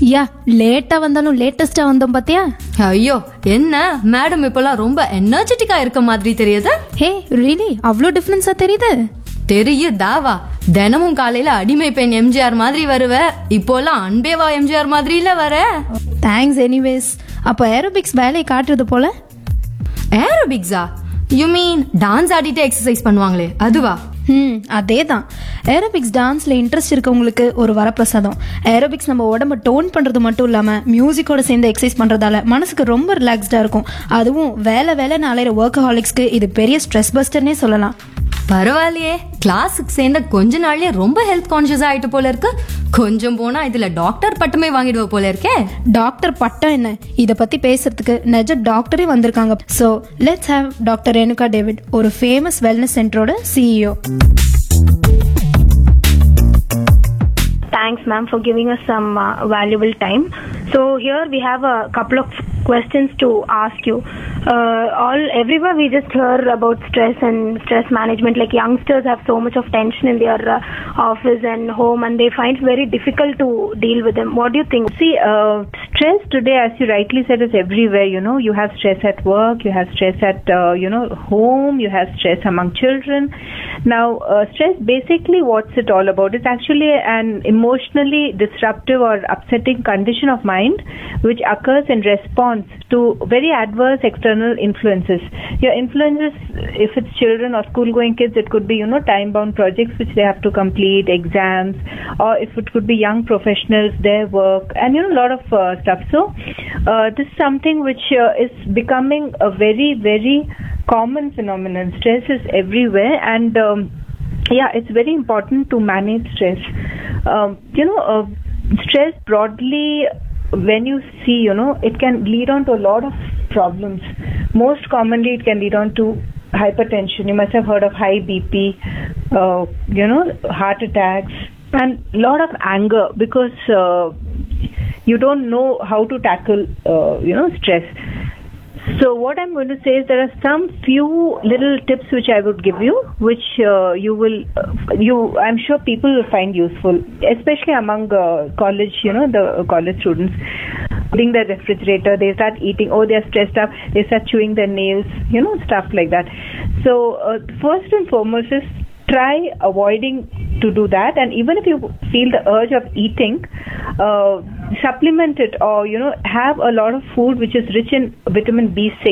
யா, லேட்டா வந்தாலும் லேட்டஸ்டா வந்தோம் பாத்தியா? ஐயோ, என்ன மேடம் இப்பெல்லாம் ரொம்ப எனர்ஜெட்டிக்கா இருக்க மாதிரி தெரியுது. ஹே ரியலி, அவ்வளோ டிஃபரன்ஸா தெரியுது? தெரியுதாவா? தினமும் காலையில அடிமை பெண் எம்ஜிஆர் மாதிரி வருவ, இப்போலாம் அன்பேவா எம்ஜிஆர் மாதிரில வர. Thanks anyways. அப்போ ஏரோபிக்ஸ் வேலையை காட்டுறது போல. ஏரோபிக்ஸா? யூ மீன் டான்ஸ் ஆடிட்டு எக்ஸசைஸ் பண்ணுவாங்களே அதுவா? அதே தான். ஏரோபிக்ஸ் டான்ஸ்ல இன்ட்ரெஸ்ட் இருக்கவங்களுக்கு ஒரு வரப்பிரசாதம். ஏரோபிக்ஸ் நம்ம உடம்ப டோன் பண்றது மட்டும் இல்லாம மியூசிக்கோட சேர்ந்து எக்ஸசைஸ் பண்றதால மனசுக்கு ரொம்ப ரிலாக்ஸ்டா இருக்கும். அதுவும் வேலை அலையிற ஒர்க்கஹாலிக்ஸ்க்கு இது பெரிய ஸ்ட்ரெஸ் பஸ்டர்னே சொல்லலாம். பரவாயில்லையே, கிளாஸுக்கு சேர்ந்த கொஞ்ச நாள்லயே ரொம்ப ஹெல்த் கான்ஷியஸ் ஆயிட்டு போல இருக்கு. கொஞ்சம் போனா இதுல டாக்டர் பட்டமே வாங்கிடுவ போல இருக்கே. டாக்டர் பட்டம் என்ன, இத பத்தி பேசுறதுக்கு நெஜ டாக்டரே வந்திருக்காங்க. So let's have doctor Renuka David, ஒரு famous wellness சென்டரோட CEO. Thanks, ma'am, for giving us some valuable time. So here we have a couple of questions to ask you. Everywhere we just hear about stress and stress management. Like youngsters have so much of tension in their office and home, and they find it very difficult to deal with them. What do you think? See, stress today, as you rightly said, is everywhere. You have stress at work, you have stress at home, you have stress among children. Now, stress basically, what's it all about? It's actually an emotionally disruptive or upsetting condition of mind which occurs in response to very adverse external influences. Your influences, if it's children or school-going kids, it could be time-bound projects which they have to complete, exams, or if it could be young professionals, their work, and a lot of stuff. So this is something which is becoming a very, very common phenomenon. Stress is everywhere, and it's very important to manage stress. Stress broadly, when you see, it can lead on to a lot of problems. Most commonly, it can lead on to hypertension. You must have heard of high BP, heart attacks, and a lot of anger because you don't know how to tackle, stress. So what I'm going to say is there are some few little tips which I would give you, which I'm sure people will find useful, especially among college, the college students. Reading the refrigerator, they start eating. Oh, they're stressed up. They start chewing their nails, stuff like that. So first and foremost is try avoiding to do that, and even if you feel the urge of eating, supplement it, or have a lot of food which is rich in vitamin B6.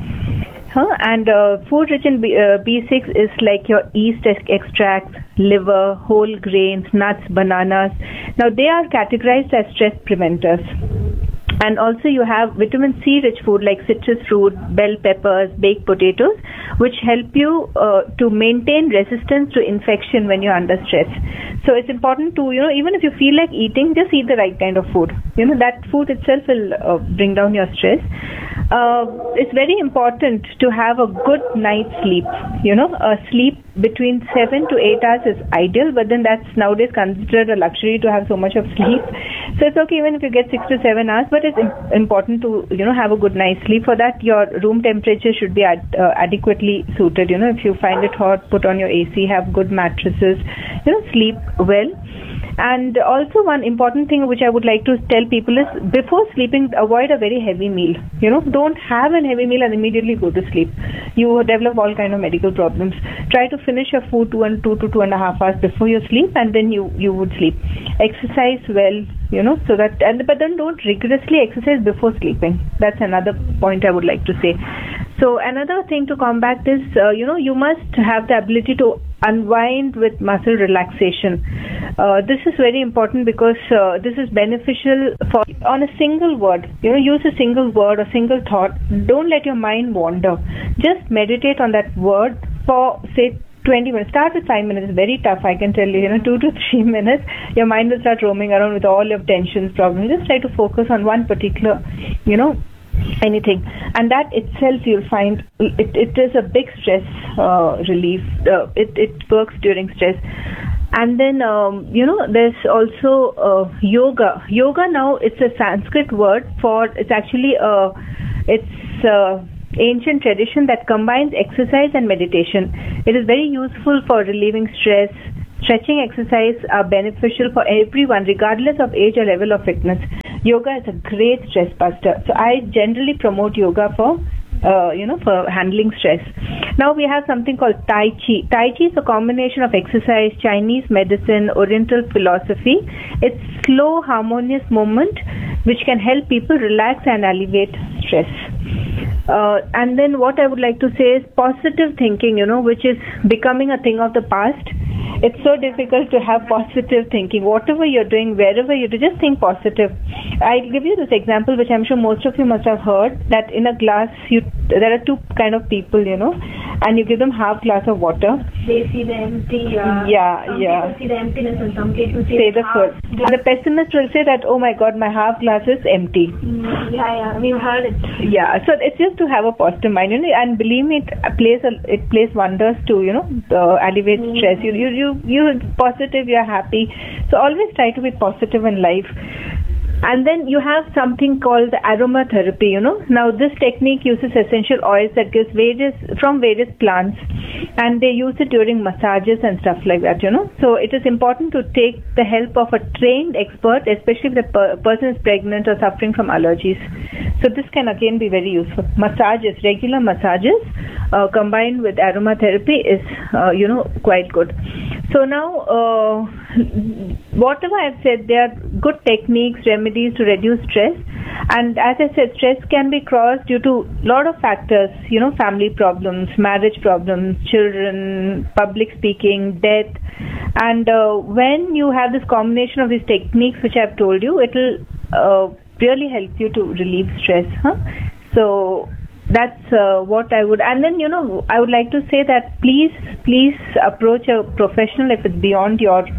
And food rich in B6 is like your yeast extracts, liver, whole grains, nuts, bananas. Now they are categorized as stress preventers. And also you have vitamin C rich food like citrus fruit, bell peppers, baked potatoes, which help you to maintain resistance to infection when you're under stress. So it's important to, even if you feel like eating, just eat the right kind of food. That food itself will bring down your stress. It's very important to have a good night's sleep. A sleep between 7 to 8 hours is ideal, but then that's nowadays considered a luxury to have so much of sleep. So it's okay even if you get 6 to 7 hours, but it's important to have a good night's sleep. For that, your room temperature should be adequately suited. If you find it hot, put on your AC, have good mattresses, sleep well. And also one important thing which I would like to tell people is before sleeping, avoid a very heavy meal. Don't have a heavy meal and immediately go to sleep. You develop all kind of medical problems. Try to finish your food 2 to 2.5 hours before you sleep, and then you would sleep. Exercise well, so that, but then don't rigorously exercise before sleeping. That's another point I would like to say. So another thing to combat this, you must have the ability to unwind with muscle relaxation. This is very important because this is beneficial for on a single word. Use a single word or single thought. Don't let your mind wander. Just meditate on that word for, say, 20 minutes. Start with 5 minutes. It's very tough, I can tell you. 2 to 3 minutes, your mind will start roaming around with all your tensions, problems. Just try to focus on one particular, anything, and that itself you'll find it is a big stress relief. It works during stress. And then there's also yoga. Now it's a Sanskrit word for, it's actually ancient tradition that combines exercise and meditation. It is very useful for relieving stress. Stretching exercise are beneficial for everyone regardless of age or level of fitness. yoga is a great stress buster. So I generally promote yoga for for handling stress. Now we have something called Tai Chi. Tai Chi is a combination of exercise, Chinese medicine, Oriental philosophy. It's slow, harmonious movement which can help people relax and alleviate stress. And then what I would like to say is positive thinking, which is becoming a thing of the past. It's so difficult to have positive thinking. Whatever you're doing, wherever you do, just think positive. I'll give you this example, which I'm sure most of you must have heard, that in a glass, there are two kind of people, and you give them half glass of water. They see the empty. Some people see the emptiness, and some people see the full. The pessimist will say that, oh my God, my half glass is empty. We've heard it. Yeah, so it's just to have a positive mind, and believe me, it plays wonders to alleviate stress. You're positive, you're happy. So always try to be positive in life. And then you have something called aromatherapy, Now this technique uses essential oils that gives from various plants, and they use it during massages and stuff like that, So it is important to take the help of a trained expert, especially if the person is pregnant or suffering from allergies. So this can again be very useful. Regular massages combined with aromatherapy is, quite good. So now, whatever I've said, there are good techniques, remedies to reduce stress. And as I said, stress can be caused due to a lot of factors, family problems, marriage problems, children, public speaking, death. And when you have this combination of these techniques, which I've told you, it will really help you to relieve stress. So that's what I would, and then I would like to say that please approach a professional if it's beyond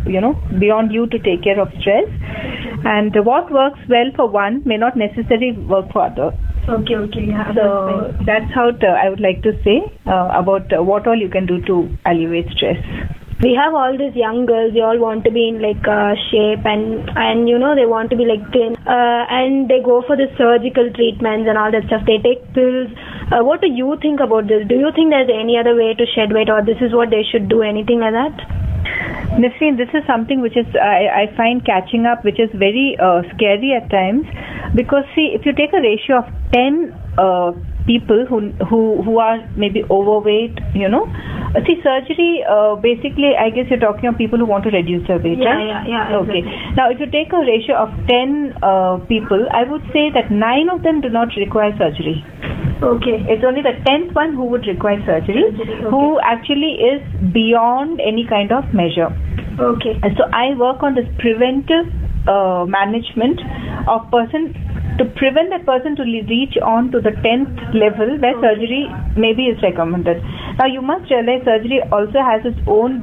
you to take care of stress, and what works well for one may not necessarily work for others. Okay, yeah. So that's how I would like to say about what all you can do to alleviate stress. We have all these young girls, they all want to be in shape and they want to be thin, and they go for the surgical treatments and all that stuff. They take pills. What do you think about this? Do you think there's any other way to shed weight, or this is what they should do, anything like that? Nifreen, this is something which is I find catching up, which is very scary at times, because see, if you take a ratio of 10 people who are maybe overweight, see, surgery, basically, I guess you're talking of people who want to reduce their weight, right? Yeah. Okay. Exactly. Now, if you take a ratio of 10 people, I would say that 9 of them do not require surgery. Okay. It's only the 10th one who would require surgery. Okay. Who actually is beyond any kind of measure. Okay. And so I work on this preventive management of person, to prevent that person to reach on to the 10th level where surgery maybe is recommended. Now you must realize surgery also has its own,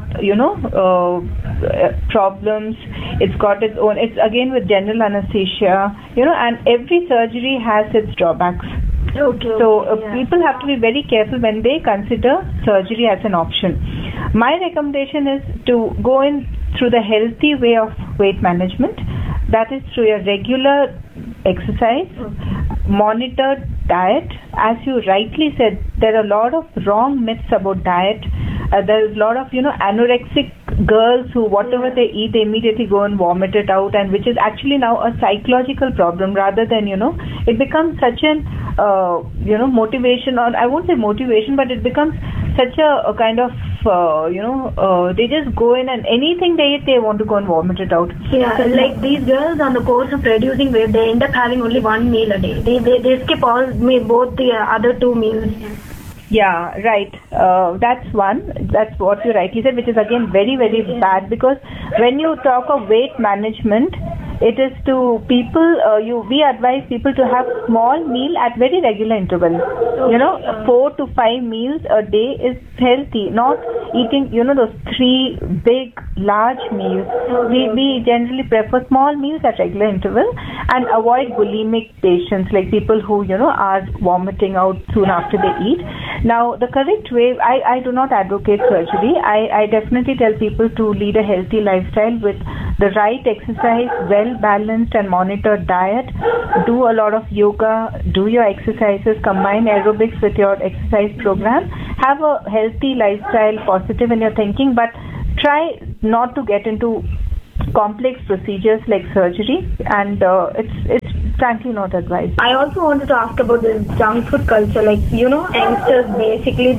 problems. It's got its own, it's again with general anesthesia, and every surgery has its drawbacks. Okay. So people have to be very careful when they consider surgery as an option. My recommendation is to go in through the healthy way of weight management. That is through your regular exercise, monitored diet. As you rightly said, there are a lot of wrong myths about diet. There is a lot of anorexic girls who whatever they eat, they immediately go and vomit it out, and which is actually now a psychological problem rather than it becomes such an motivation, or I won't say motivation, but it becomes such a kind of they just go in and anything they eat, they want to go and vomit it out. Yeah, so like these girls on the course of reducing weight, they end up having only one meal a day. They skip both the other 2 meals. Yeah, right. That's one. That's what you rightly said, which is again very, very bad, because when you talk of weight management, it is to people, we advise people to have small meal at very regular intervals. 4 to 5 meals a day is healthy, not eating, those 3 big, large meals. We generally prefer small meals at regular interval and avoid bulimic patients, like people who, are vomiting out soon after they eat. Now, the correct way, I do not advocate surgery. I definitely tell people to lead a healthy lifestyle with the right exercise, well-balanced and monitored diet, do a lot of yoga, do your exercises, combine aerobics with your exercise program, have a healthy lifestyle, positive in your thinking, but try not to get into complex procedures like surgery, and it's frankly not advised. I also wanted to ask about this junk food culture. Like, youngsters basically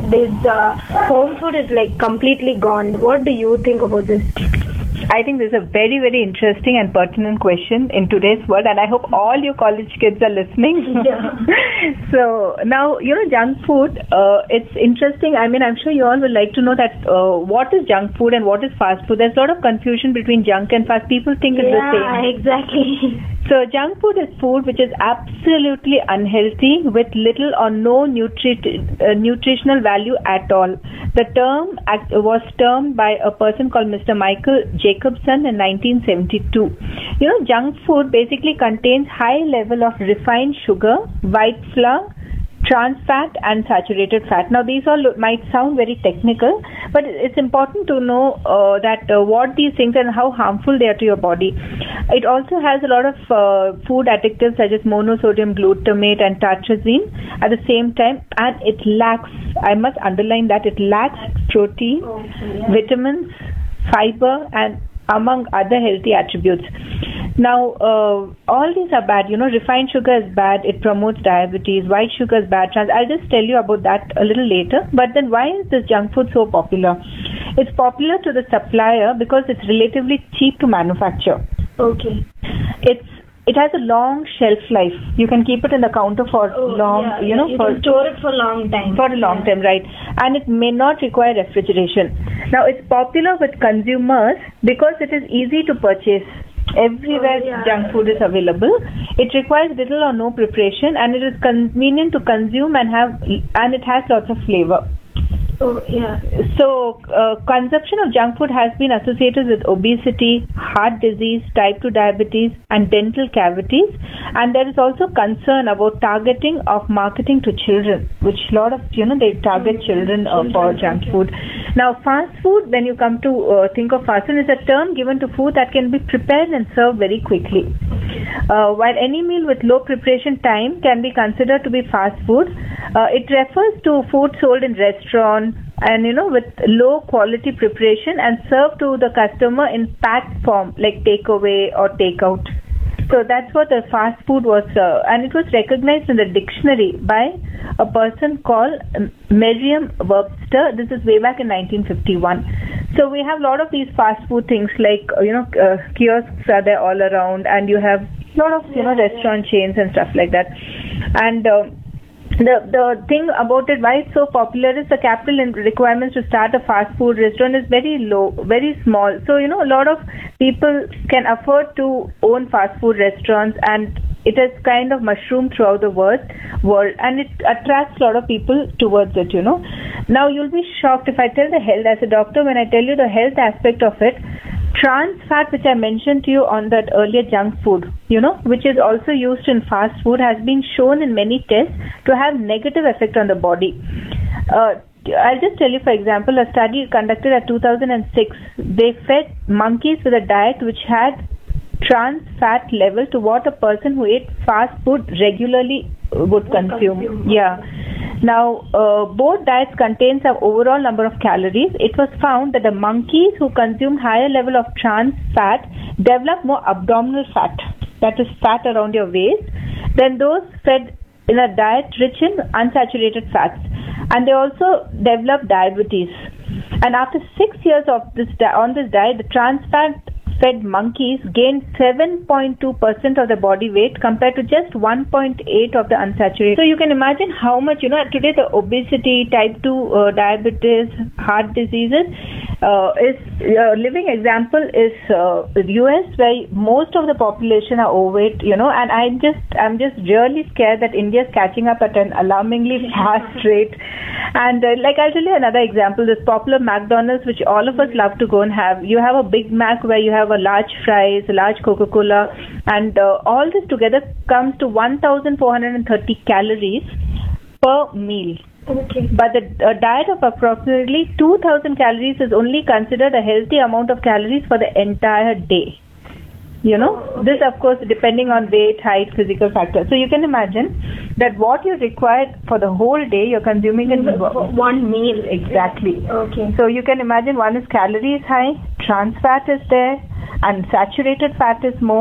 home food is like completely gone. What do you think about this? I think this is a very, very interesting and pertinent question in today's world, and I hope all your college kids are listening. Yeah. So now, junk food, it's interesting. I mean, I'm sure you all would like to know that what is junk food and what is fast food. There's a lot of confusion between junk and fast. People think it's the same. Yeah, exactly. So junk food is food which is absolutely unhealthy with little or no nutritional value at all. The term was termed by a person called Mr. Michael Jacobson in 1972. Junk food basically contains high level of refined sugar, white flour, trans fat and saturated fat. Now these all might sound very technical, but it's important to know that what these things and how harmful they are to your body. It also has a lot of food additives such as monosodium glutamate and tartrazine at the same time, and it lacks, I must underline that, it lacks protein, vitamins, fiber and among other healthy attributes. Now, all these are bad. Refined sugar is bad. It promotes diabetes. White sugar is bad. I'll just tell you about that a little later. But then why is this junk food so popular? It's popular to the supplier because it's relatively cheap to manufacture. Okay. It has a long shelf life. You can keep it in the counter for long, you can store it for a long time. For a long time, right. And it may not require refrigeration. Now, it's popular with consumers because it is easy to purchase. Everywhere junk food is available. It requires little or no preparation, and it is convenient to consume and it has lots of flavor. Oh, yeah. So, consumption of junk food has been associated with obesity, heart disease, type 2 diabetes, and dental cavities. And there is also concern about targeting of marketing to children, which a lot of, they target children for junk food. Now, fast food, when you come to think of fast food, is a term given to food that can be prepared and served very quickly. While any meal with low preparation time can be considered to be fast food, it refers to food sold in restaurants and with low quality preparation and served to the customer in packed form like takeaway or takeout. So that's what the fast food was, and it was recognized in the dictionary by a person called Merriam-Webster. This is way back in 1951. So we have a lot of these fast food things like kiosks are there all around, and you have a lot of restaurant chains and stuff like that. And the thing about it, why it's so popular, is the capital requirements to start a fast food restaurant is very low, very small. So, a lot of people can afford to own fast food restaurants, and it has kind of mushroomed throughout the world, and it attracts a lot of people towards it, Now, you'll be shocked if I tell the health, as a doctor, when I tell you the health aspect of it. Trans fat, which I mentioned to you on that earlier junk food, which is also used in fast food, has been shown in many tests to have negative effect on the body. I'll just tell you, for example, a study conducted at 2006, they fed monkeys with a diet which had trans fat level to what a person who ate fast food regularly would consume. Yeah. Now, both diets contain some overall number of calories. It was found that the monkeys who consumed higher level of trans fat developed more abdominal fat, that is fat around your waist, than those fed in a diet rich in unsaturated fats. And they also developed diabetes. And after 6 years of on this diet, the trans fat fed monkeys gained 7.2% of the body weight compared to just 1.8% of the unsaturated. So you can imagine how much, today the obesity, type 2 diabetes, heart diseases is living example is the US, where most of the population are overweight, and I'm just really scared that India is catching up at an alarmingly fast rate. And I'll tell you another example, this popular McDonald's, which all of us love to go and have. You have a Big Mac where you have a large fries, a large Coca-Cola, and all this together comes to 1,430 calories per meal. Okay. But the diet of approximately 2,000 calories is only considered a healthy amount of calories for the entire day. This of course depending on weight, height, physical factors. So you can imagine that what you require for the whole day, you're consuming in one meal. Exactly. Okay. So you can imagine, one is calories high, trans fat is there, and saturated fat is more.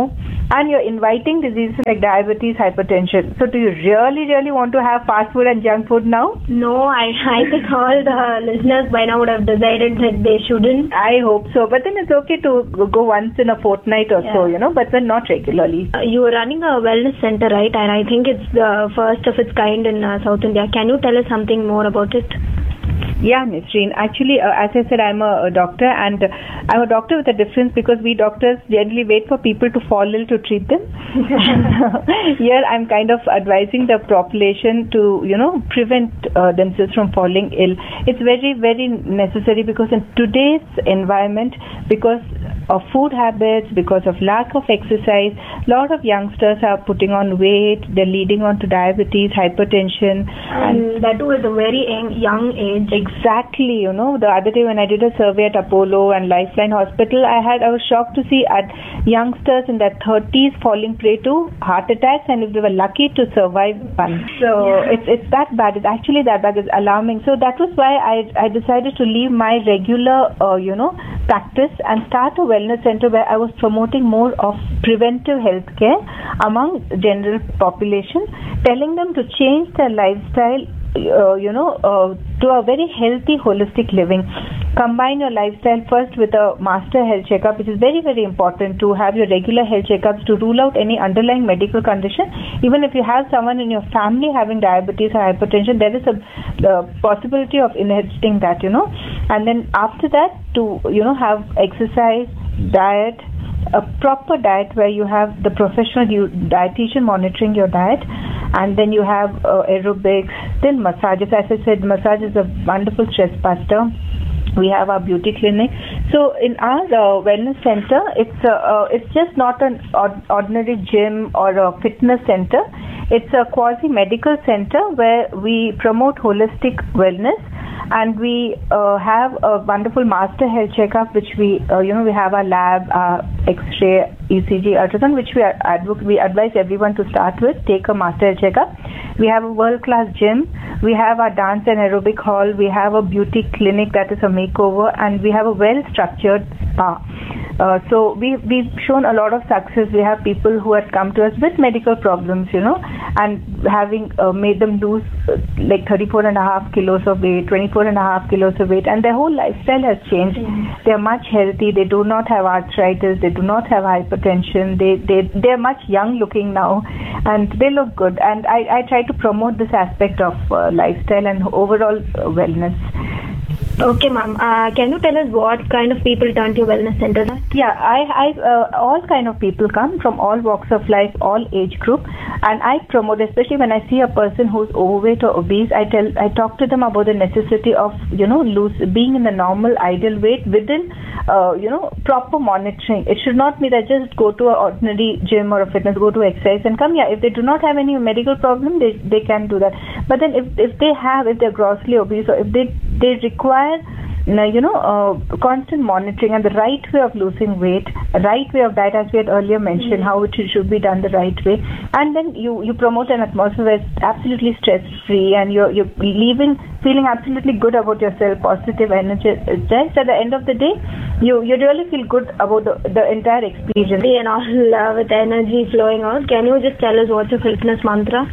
and you're inviting diseases like diabetes, hypertension. So do you really want to have fast food and junk food now? No, I think all the listeners by now would have decided that they shouldn't. I hope so. But then it's okay to go once in a fortnight or so, but then not regularly. You are running a wellness center, right? And I think it's the first of its kind in South India. Can you tell us something more about it? Yeah, Nisreen. Actually, as I said, I'm a doctor, and I'm a doctor with a difference because we doctors generally wait for people to fall ill to treat them. Here, I'm kind of advising the population to, prevent themselves from falling ill. It's very, very necessary because in today's environment, because of food habits, because of lack of exercise, a lot of youngsters are putting on weight. They're leading on to diabetes, hypertension, and that too at a very young age. Exactly. The other day when I did a survey at Apollo and Lifeline Hospital, I was shocked to see youngsters in their 30s falling prey to heart attacks, and if they were lucky to survive one. So it's that bad. It's actually that bad. It's alarming. So that was why I decided to leave my regular, practice and start a wellness center where I was promoting more of preventive health care among general population, telling them to change their lifestyle to a very healthy holistic living. Combine your lifestyle first with a master health checkup, which is very, very important to have your regular health checkups to rule out any underlying medical condition. Even if you have someone in your family having diabetes or hypertension, there is a possibility of inheriting that, and then after that to, have exercise, diet, a proper diet where you have the professional dietitian monitoring your diet, and then you have aerobics, then massages. As I said, massage is a wonderful stress buster. We have our beauty clinic. So in our wellness center, it's just not an ordinary gym or a fitness center. It's a quasi-medical center where we promote holistic wellness, and we have a wonderful master health checkup, which we have our lab, X-ray, ECG, ultrasound, which we advise everyone to start with. Take a master health checkup. We have a world-class gym. We have our dance and aerobic hall. We have a beauty clinic that is a makeover, and we have a well-structured spa. So we've shown a lot of success. We have people who have come to us with medical problems, and having made them lose like 34.5 kilos of weight, 24.5 kilos of weight, and their whole lifestyle has changed. They are much healthy. They do not have arthritis. They do not have hypertension. They are much young looking now, and they look good. And I try to promote this aspect of lifestyle and overall wellness. Okay, ma'am. Can you tell us what kind of people turn to your wellness center? Yeah, all kind of people come from all walks of life, all age group, and I promote, especially when I see a person who's overweight or obese, I talk to them about the necessity of being in the normal ideal weight within proper monitoring. It should not be that just go to an ordinary gym or a fitness, go to exercise and come. Yeah, if they do not have any medical problem, they can do that. But then if they're grossly obese, or if they require constant monitoring and the right way of losing weight, right way of diet, as we had earlier mentioned, how it should be done the right way, and then you promote an atmosphere where it's absolutely stress free, and you're leaving feeling absolutely good about yourself, positive energy. Just at the end of the day, you really feel good about the entire experience. And all with energy flowing out. Can you just tell us what's your fitness mantra?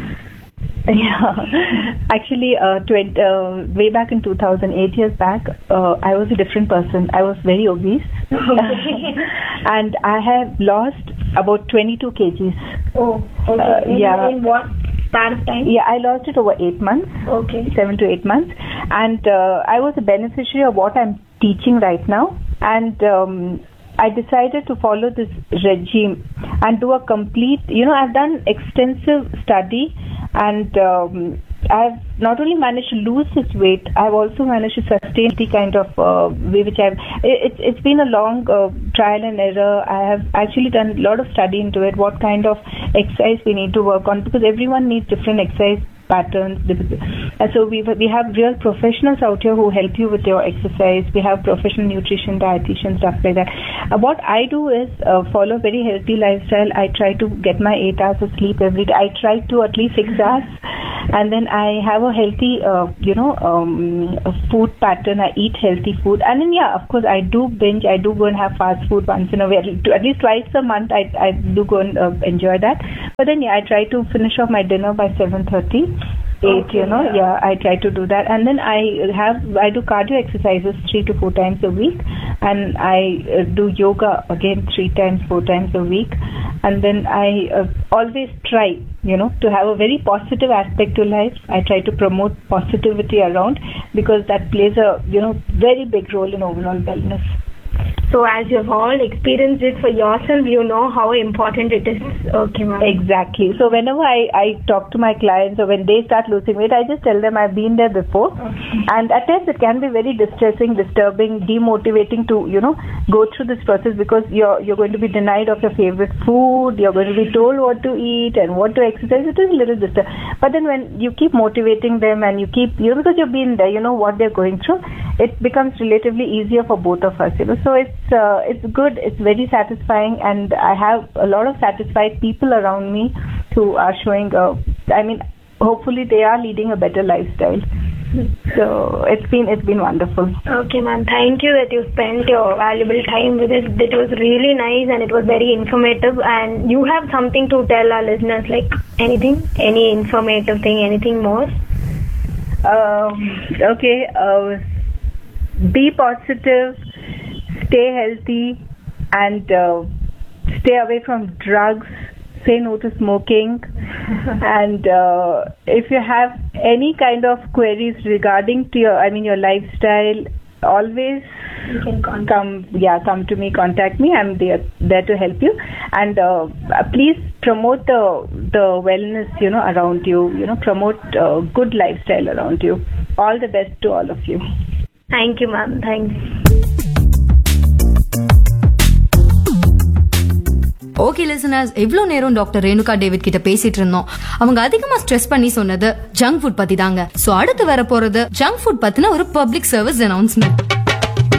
Yeah, actually, way back in 2008 years back, I was a different person. I was very obese, and I have lost about 22 kgs. Oh, okay. In what span of time? Yeah, I lost it over 8 months. Okay. 7 to 8 months, and I was a beneficiary of what I'm teaching right now, and I decided to follow this regime and do a complete, I've done extensive study, and I've not only managed to lose this weight, I've also managed to sustain the kind of way which it's been a long trial and error. I have actually done a lot of study into it, what kind of exercise we need to work on, because everyone needs different exercise patterns, and so we have real professionals out here who help you with your exercise. We have professional nutrition, dietitian, stuff like that. What I do is follow a very healthy lifestyle. I try to get my 8 hours of sleep every day. I try to at least 6 hours, and then I have a healthy food pattern. I eat healthy food, and then of course I do binge. I do go and have fast food once in a while, at least twice a month. I do go and enjoy that, but then I try to finish off my dinner by 7:30. 8, I try to do that, and then I do cardio exercises 3 to 4 times a week, and I do yoga again 3 times 4 times a week, and then I always try to have a very positive aspect to life. I try to promote positivity around, because that plays a very big role in overall wellness. So as you've all experienced it for yourself, you know how important it is. Okay, ma'am. Exactly. So whenever I talk to my clients, or when they start losing weight, I just tell them I've been there before. Okay. And at times it can be very distressing, disturbing, demotivating to, go through this process, because you're going to be denied of your favorite food, you're going to be told what to eat and what to exercise. It is a little disturbing. But then when you keep motivating them and you keep, because you've been there, you know what they're going through, it becomes relatively easier for both of us, So it's good, it's very satisfying, and I have a lot of satisfied people around me who are showing, hopefully they are leading a better lifestyle. So it's been wonderful. Okay, ma'am. Thank you that you spent your valuable time with us. It was really nice and it was very informative. And you have something to tell our listeners, like anything, any informative thing, anything more? Okay. Be positive, stay healthy, and stay away from drugs. Say no to smoking. And if you have any kind of queries regarding to your lifestyle, always come to me, contact me. I'm there to help you. And please promote the wellness, around you. Promote good lifestyle around you. All the best to all of you. Thank you, ma'am. Thanks. Okay listeners, எவ்வளோ நேரம் doctor Renuka David கிட்ட பேசிட்டு இருந்தோம். அவங்க அதிகமா stress பண்ணி சொன்னது junk food பத்தி தாங்க. சோ அடுத்து வர போறது ஜங்க் ஃபுட் பத்தின ஒரு பப்ளிக் சர்வீஸ் அனௌன்ஸ்மெண்ட்.